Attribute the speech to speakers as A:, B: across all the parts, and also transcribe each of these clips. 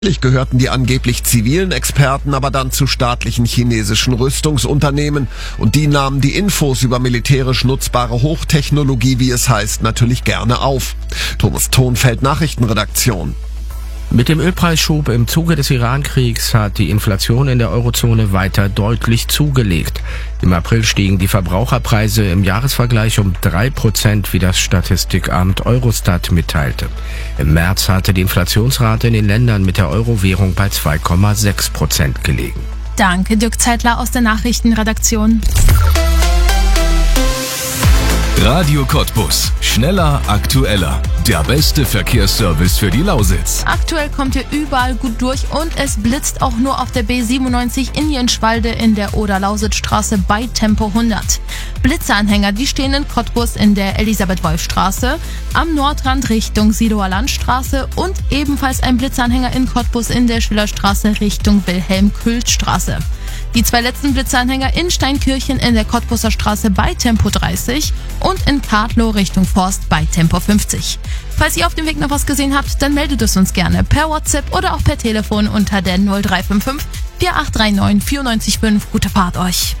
A: Gehörten die angeblich zivilen Experten aber dann zu staatlichen chinesischen Rüstungsunternehmen und die nahmen die Infos über militärisch nutzbare Hochtechnologie, wie es heißt, natürlich gerne auf. Thomas Thonfeld, Nachrichtenredaktion.
B: Mit dem Ölpreisschub im Zuge des Iran-Kriegs hat die Inflation in der Eurozone weiter deutlich zugelegt. Im April stiegen die Verbraucherpreise im Jahresvergleich um 3%, wie das Statistikamt Eurostat mitteilte. Im März hatte die Inflationsrate in den Ländern mit der Euro-Währung bei 2,6% gelegen.
C: Danke, Dirk Zeitler aus der Nachrichtenredaktion.
D: Radio Cottbus. Schneller, aktueller. Der beste Verkehrsservice für die Lausitz.
C: Aktuell kommt ihr überall gut durch und es blitzt auch nur auf der B97 in Jenschwalde in der Oder-Lausitz-Straße bei Tempo 100. Blitzeanhänger, die stehen in Cottbus in der Elisabeth-Wolf-Straße, am Nordrand Richtung Sidower Landstraße und ebenfalls ein Blitzeanhänger in Cottbus in der Schillerstraße Richtung Wilhelm-Kühlt-Straße. Die zwei letzten Blitzeanhänger in Steinkirchen in der Cottbuser Straße bei Tempo 30 und in Kartlow Richtung Forst bei Tempo 50. Falls ihr auf dem Weg noch was gesehen habt, dann meldet es uns gerne per WhatsApp oder auch per Telefon unter der 0355 4839 945. Gute Fahrt euch.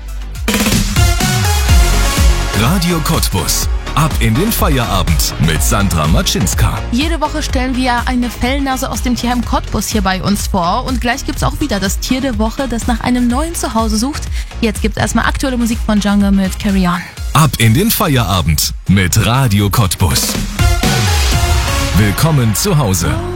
D: Radio Cottbus. Ab in den Feierabend mit Sandra Matschinska.
C: Jede Woche stellen wir eine Fellnase aus dem Tierheim Cottbus hier bei uns vor. Und gleich gibt's auch wieder das Tier der Woche, das nach einem neuen Zuhause sucht. Jetzt gibt's erstmal aktuelle Musik von Jungle mit Carry On.
D: Ab in den Feierabend mit Radio Cottbus. Willkommen zu Hause.